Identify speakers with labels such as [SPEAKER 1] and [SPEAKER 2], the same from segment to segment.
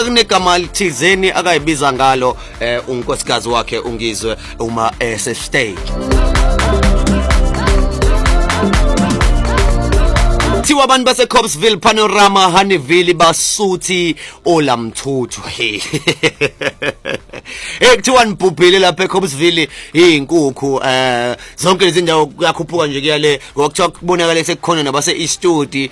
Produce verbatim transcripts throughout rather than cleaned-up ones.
[SPEAKER 1] kunegama lithizeni akayibiza ngalo unkosikazi wakhe uNgizwe uma ese stage. Thiwa abantu base Cobblesville Panorama Honeyville basuthi olamthuthu. Ekuthiwa nibhubhile lapha eCobblesville izinkukhu eh zonke lezi ndawo kuyakhuphuka nje kuyale ngokuthiwa kubonakala sekukhona nabase Eastwood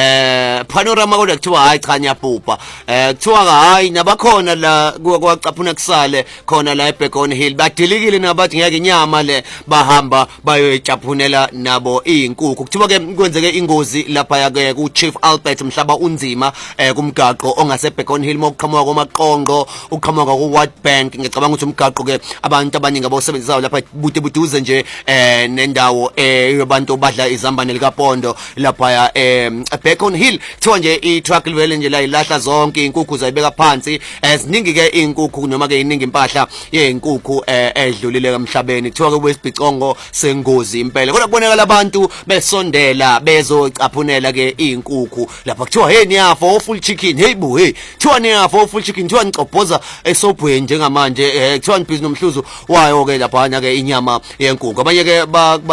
[SPEAKER 1] eh Panorama kodwa kuthiwa hayi cha nyabhubha eh kuthiwa hayi nabakhona la kwacaphuna kusale khona la eBeacon Hill badilikile nabathi ngeke inyama le bahamba bayoyichaphunela nabo izinkukhu. Kuthiwa ke kwenzeke ingozi lapha yake ku Chief Albert Mhlaba unzima eh kumgaqo ongase Beacon Hill mokuqhamuka komaqonqo uqhamuka ku World Bank. Ngicabanga ukuthi umgaqo ke abantu abaningi abawusebenzisayo lapha bude buduze nje eh nendawo eh yabantu badla izambane likaPondo lapha ya eh Beacon Hill. Kuthiwa nje i-truck livele nje la ilahla zonke inkukhu zayibeka phansi eziningi ke inkukhu noma ke iningi impahla yezinkukhu eh edlulile emhlabeni. Kuthiwa ke besibhicongo sengozi impela kodwa kubonakala abantu besondela bezocaphunela ke inkukhu lapha. Kuthiwa hey niyafa full chicken hey bu hey kuthiwa niyafa full chicken kuthiwa nicobhoza esobhweni njengamanje eh kuthiwa nibhizi nomhluzu wayo ke lapha ke inyama yenkukhu. Abanye ke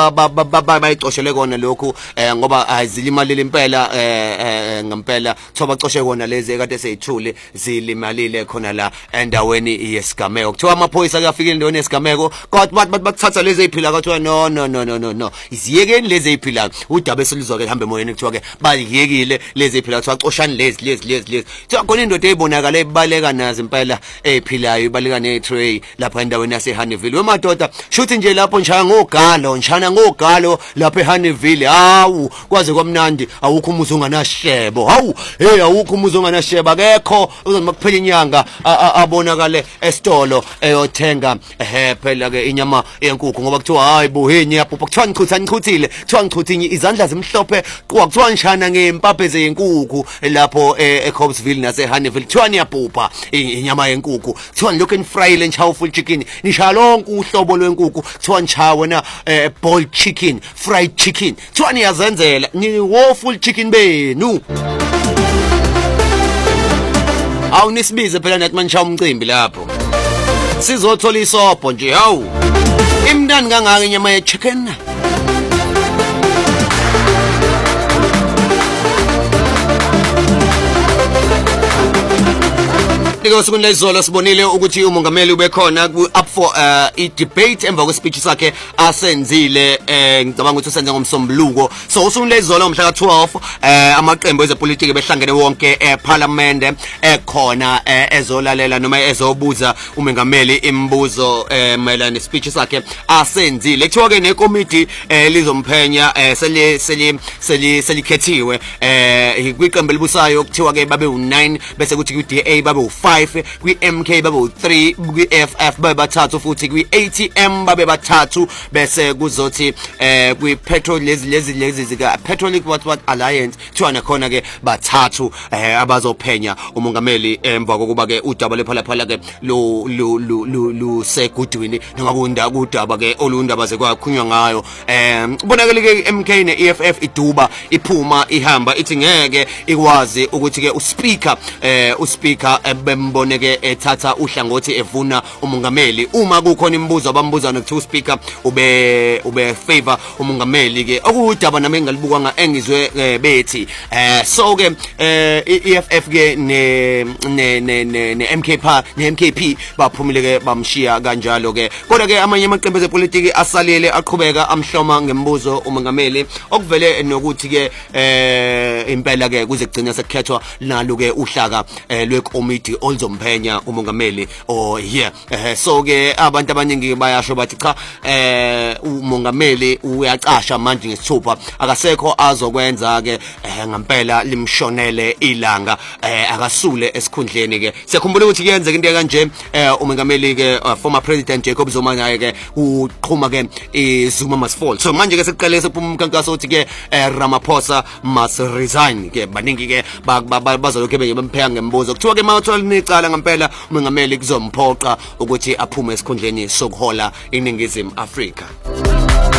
[SPEAKER 1] bayicoshele kona lokhu eh ngoba azilimalile impela eh ngempela kuthiwa bacoshe kona lezi ekade seyithule zilimalile khona la endaweni yesigameko. Kuthiwa amaphoyisa kuyafika endaweni yesigameko kodwa bathatha lezi eziphila kuthiwa no no no no no no iziyekeni lezi eziphila udaba esilizwa ke hambe emoyeni kuthiwa ke bayiyekile lezi eziphila kuthiwa coshani lezi lezi lezi lezi kuthiwa khona indoda eyibonakala ebaleka nazo impela eziphilayo ibaleka ne-tray lapha endaweni yase Honeyville. Wemadoda shuthi nje lapho njana ngogalo njana ngogalo lapha eHoneyville hawu kwaze kwamnandi awukho umuzi onganashebo hawu hey awukho umuzi onganashebo akekho uzoma kuphela inyanga abonakale esitolo eyothenga eh phela ke inyama yenkukhu ngoba kuthiwa hayi bo hey nyapho kuthiwa ngichutha ngichuthile kuthiwa ngichuthinye izandla zimhlophe kuthiwa nishana ngempaphe zenkukhu lapho eCobblesville nase Honeyville kuthiwa niyabhubha inyama yenkukhu kuthiwa lokho nifryile nchawo full chicken nisha lonke uhlobo lwenkukhu kuthiwa nchawo wena boiled chicken fried chicken kuthiwa niyazenzela ni wo full chicken benu awunisibize phela nathi manisha umcimbi lapho sizothola isobho nje hawu imntani kangaka inyama ye chicken. Lego sekuni lezolo sibonile ukuthi umongameli ubekhona ku up for uh, i debate emva kwe speech sakhe asenzile eh ngicabanga ukuthi usenze ngomsombuluko. So usuni lezolo mhla ka twelve eh amaqembu ezepolitiki behlangene wonke eParliament ekhona ezolalela noma ezobuza umongameli imibuzo eh mayelana ne speech sakhe asenzile. Kuthiwa ke nekomiti elizomphenya seli seli seli selikhethiwe eh kwiqembu elibusayo kuthiwa ke babe u nine bese kuthi ku D A babe u five kwi M K babe u three kwi F F babe bathathu futhi kwi A T M babe bathathu bese kuzothi eh kwi petrol lezi lezi lezi zika Petrolic what what Alliance kuthiwa nakhona ke bathathu eh abazophenya umongameli emva kokuba ke udaba lephala phala ke lo lo lo lo segudwini noma kunda kudaba ke olundaba zekwakhulunywa ngayo eh ubonakele ke M K ne E F F iduba iphuma ihamba ithi ngeke ikwazi ukuthi ke uspeaker eh uspeaker bemboneke ethatha uhlangothi evuna umongameli uma kukhona imibuzo abambuza nokuthi uspeaker ube ube favor umongameli ke okudaba nami engalibukanga engizwe bethi eh so ke eh E F F ke ne ne ne ne M K P ne M K P baphumile ke bamshiya kanjalo ke kodwa ke amanye amaqembu ezepolitiki asalele aqhubeka amhloma ngembuzo umongameli okuvele nokuthi ke eh impela ke kuze kugcina sekukhethwa nalo ke uhlaka lwekomiti olizomphenya umongameli oh yeah eh so ke abantu abaningi bayasho bathi cha eh umongameli uyacasha manje ngesithupha akasekho azokwenza ke ngempela limshonele ilanga eh akasule esikhundleni ke siyakhumbula ukuthi kuyenzeka into kanje eh umongameli ke former president Jacob Zuma naye ke uqhuma ke iZuma must fall. So manje ke sekuqale sephuma umkhankaso uthi ke Ramaphosa must resign ke baningi ke bazoloke bempheka ngembuzo kuthiwa ke mawuthola nicala ngempela umongameli kuzomphoqa ukuthi aphume esikhundleni sokuhola iningizimu Afrika.